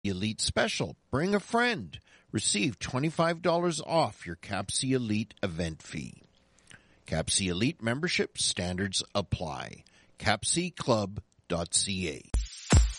Elite Special. Bring a friend. Receive $25 off your CAPC Elite event fee. CAPC Elite membership standards apply. capcclub.ca.